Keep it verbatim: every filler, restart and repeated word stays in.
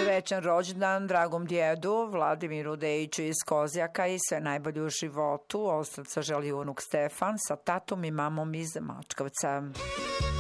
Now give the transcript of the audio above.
Srećan rođendan dragom djedu Vladimiru Dejiću iz Kozjaka i sve najbolje u životu. Ostavca želi unuk Stefan sa tatom i mamom iz Mačkovca.